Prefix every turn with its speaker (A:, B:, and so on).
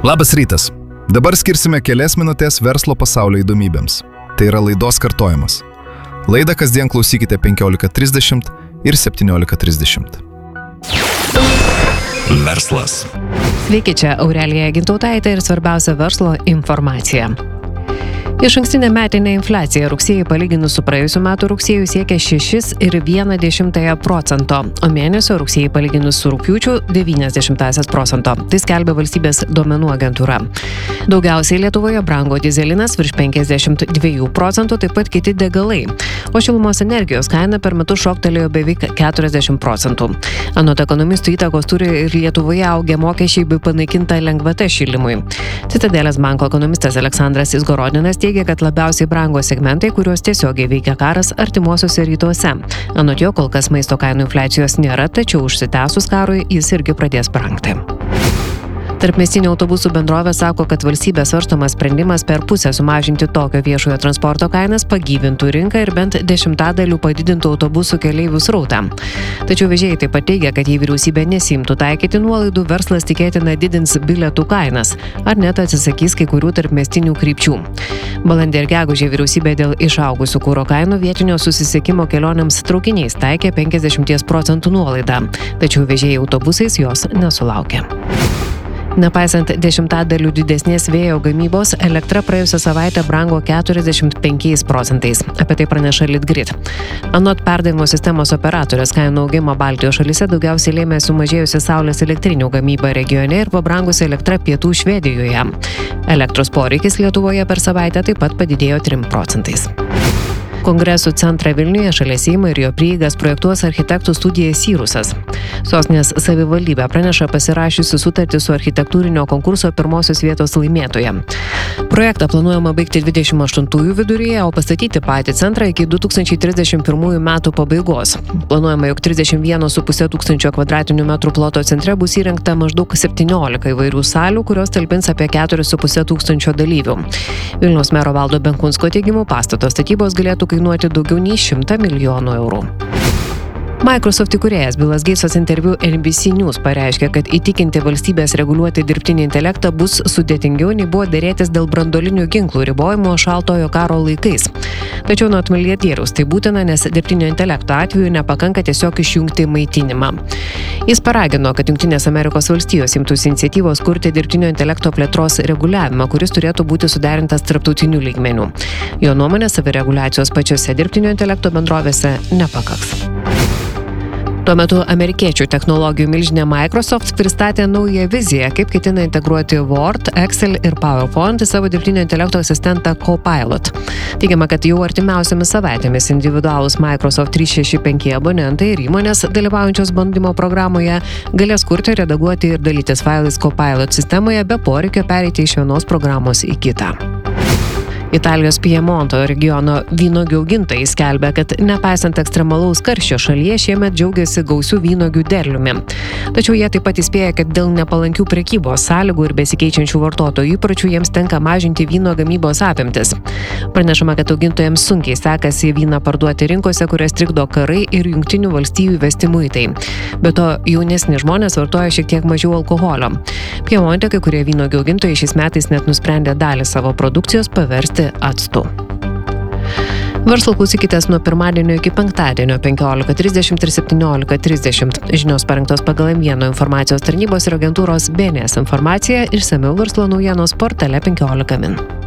A: Labas rytas. Dabar skirsime kelias minutės verslo pasaulio įdomybėms. Tai yra laidos kartojimas. Laidą kasdien klausykite 15:30 ir 17:30.
B: Verslas.
C: Sveiki, čia Aurelija Gintautaitė ir svarbiausia verslo informacija. Išankstinė metinė infliacija rugsėjį palyginus su praėjusiu metu rugsėjų siekia 6,1%, o mėnesio rugsėjį palyginus su rugpjūčiu 0,9%. Tai skelbia valstybės duomenų agentūra. Daugiausiai Lietuvoje brango dyzelinas virš 52%, taip pat kiti degalai, o šilumos energijos kaina per metus šoktelėjo beveik 40%. Anot ekonomistų įtakos turi ir Lietuvoje augę mokesčiai bei panaikinta lengvata šildymui. Citadelės banko ekonomistas Aleksandras Izgorodinas teigia, kad labiausiai brango segmentai, kuriuos tiesiogiai veikia karas artimuosiuose rytuose. Anot jo, kol kas maisto kainų infliacijos nėra, tačiau užsitęsus karui jis irgi pradės brangti. Tarpmiestinių autobusų bendrovė sako, kad valstybės svarstomas sprendimas per pusę sumažinti tokio viešojo transporto kainas pagyvintų rinką ir bent 10% padidintų autobusų keleivių srautą. Tačiau vežėjai taip pat teigia, kad jei vyriausybė nesiimtų taikyti nuolaidų, verslas tikėtina didins bilietų kainas ar net atsisakys kai kurių tarpmiestinių krypčių. Balandį ir gegužę vyriausybė dėl išaugusių kuro kainų vietinio susisiekimo kelionėms traukiniais taikė 50% nuolaidą, tačiau vežėjai autobusais jos nesulaukė. Nepaisant 10% didesnės vėjo gamybos, elektra praėjusią savaitę brango 45%. Apie tai praneša Litgrid. Anot perdavimo sistemos operatorės, kainų augimą Baltijos šalyse daugiausiai lėmė sumažėjusi saulės elektrinių gamyba regione ir pabrangusi elektra pietų Švedijoje. Elektros poreikis Lietuvoje per savaitę taip pat padidėjo 3%. Kongresų centrą Vilniuje šalia Seimo ir jo prieigas projektuos architektų studija Syrusas. Sostinės savivaldybė praneša pasirašiusi sutartį su architektūrinio konkurso pirmosios vietos laimėtoja. Projektą planuojama baigti 28 viduryje, o pastatyti patį centrą iki 2031 metų pabaigos. Planuojama, jog 31,5 tūkstančio kvadratinių metrų ploto centre bus įrengta maždaug 17 įvairių salių, kurios talpins apie 4,5 tūkstančio dalyvių. Vilniaus mero Valdo Benkunsko teigimu, pastato statybos galėtų kainuoti daugiau nei 100 milijonų eurų. Microsoft įkūrėjas Bilas Geitsas interviu NBC News pareiškė, kad įtikinti valstybės reguliuoti dirbtinį intelektą bus sudėtingiau nei buvo dėrėtis dėl branduolinių ginklų ribojimo šaltojo karo laikais. Tačiau nuo milijardieriaus tai būtina, nes dirbtinio intelekto atveju nepakanka tiesiog išjungti maitinimą. Jis paragino, kad Jungtinės Amerikos valstijos imtųsi iniciatyvos kurti dirbtinio intelekto plėtros reguliavimą, kuris turėtų būti suderintas tarptautiniu lygmeniu. Jo nuomonė, savireguliacijos pačiose dirbtinio intelekto bendrovėse nepakaks. Tuo metu amerikiečių technologijų milžinė Microsoft pristatė naują viziją, kaip ketina integruoti Word, Excel ir PowerPoint į savo dirbtinio intelekto asistentą Copilot. Teigiama, kad jau artimiausiamis savaitėmis individualūs Microsoft 365 abonentai ir įmonės dalyvaujančios bandymo programoje galės kurti, redaguoti ir dalytis failais Copilot sistemoje be poreikio pereiti iš vienos programos į kitą. Italijos Piemonto regiono vynuogių augintojai skelbia, kad nepaisant ekstremalaus karščio šalyje šiemet džiaugiasi gausių vynuogių derliumi. Tačiau jie taip pat įspėja, kad dėl nepalankių prekybos sąlygų ir besikeičiančių vartotojų įpročių jiems tenka mažinti vyno gamybos apimtis. Pranešama, kad augintojams sunkiai sekasi vyną parduoti rinkose, kurias trikdo karai ir Jungtinių valstijų įvesti muitai. Be to, jaunesni žmonės vartoja šiek tiek mažiau alkoholio. Piemonte kai kurie vynuogių augintojai šiais metais net nusprendė dalį savo produkcijos paversti actu. Verslo klausykitės nuo pirmadienio iki penktadienio 15:30 ir 17:30. Žinios parengtos pagal M1 informacijos tarnybos ir agentūros BNS informaciją, išsamiau verslo naujienos portale 15 min.